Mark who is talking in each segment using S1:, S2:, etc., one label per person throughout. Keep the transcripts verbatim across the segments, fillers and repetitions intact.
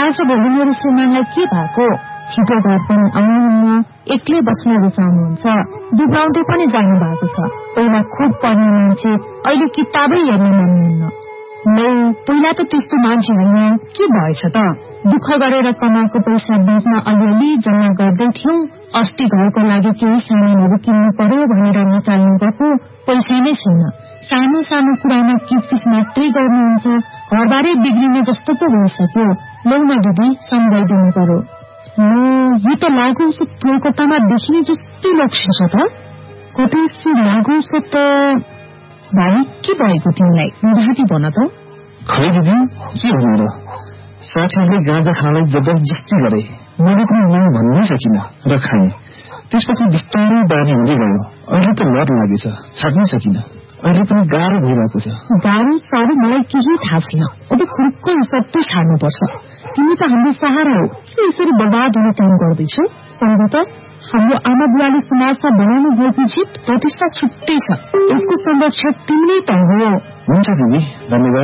S1: आजभोलि मेरो श्रीमानलाई के भएको? छिटो घर पनि आउनुहुन्न, एक्लै बस्न रुचाउनुहुन्छ, दुब्राउँदै पनि जानु भएको छ। पहिला खुब पढ्ने मान्छे, अहिले किताबै हेर्न मान्नुहुन्न। नै पहिला त त्यस्तो मान्छे होइन, के भएछ त? दुःख गरेर कमाएको पैसा बिचमा अलिअलि जम्मा गर्दै थियौं। अस्ति घरको लागि केही सामानहरू किन्नु पर्यो भनेर निकाल्नु गएको पैसा नै छैन। सानो सानो कुरामा किचकिच मात्रै गर्नुहुन्छ, घरबारै बिग्रिने जस्तो पो भइसक्यो। लौ न दिदी, सम्झाइदिनु पर्यो। यो त लागु औषध कोलकातामा देखिने जस्तै लक्ष्य छ त। कतैसी लागु औषध त भाइ, के भएको तिमीलाई? घाँटी भन त।
S2: खै दिदी, के भन्नु र? साथीहरूले गाँजा खानलाई जबरजस्ती गरे, मैले पनि नाम भन्नै सकिन र खाएँ। त्यसपछि बिस्तारै बानी हुँदै गयो। अहिले त लत लागेछ, छाड्नै सकिन। अहिले पनि गाह्रो भइरहेको छ।
S1: गाह्रो साह्रो मलाई केही थाहा छैन। अब खुर्को सबै छाड्नुपर्छ। तिमी त हाम्रो सहारा हो, के यसरी बर्बाद हुने काम गर्दैछौ? सम्झ त, हाम्रो आमा बुवाले समाजमा बनाउनु भएको जित प्रतिष्ठा छुट्टै छ। यसको संरक्षक तिमीले त हो।
S2: हुन्छ दिदी, धन्यवाद।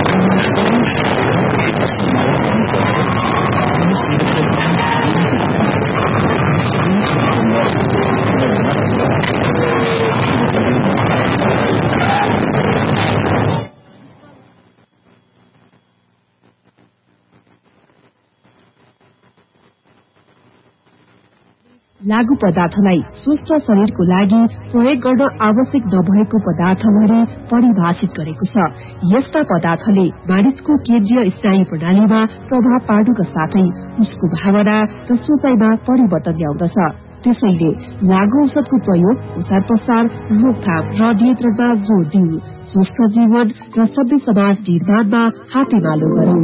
S3: लागू पदार्थलाई स्वस्थ शरीरको लागि प्रयोग गर्न आवश्यक नभएको पदार्थ भनी परिभाषित गरेको छ। यस्ता पदार्थले मानिसको केन्द्रीय स्नायु प्रणालीमा प्रभाव पार्नुका साथै उसको भावना र सोचाइमा परिवर्तन ल्याउँदछ। त्यसैले लागू औषधको प्रयोग, ओसार पसार, रोकथाम र नियन्त्रणमा जोड़ दिऊ। स्वस्थ जीवन र सभ्य समाज निर्माणमा हातेमालो गरौं।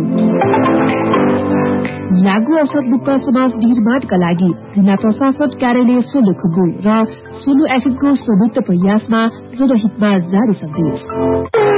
S3: लागू औषध मुक्त समाज निर्माणका लागि जिल्ला प्रशासन कार्यालय सोलुखुम्बु र सोलु एफएमको संयुक्त प्रयासमा जनहितमा जारी सन्देश।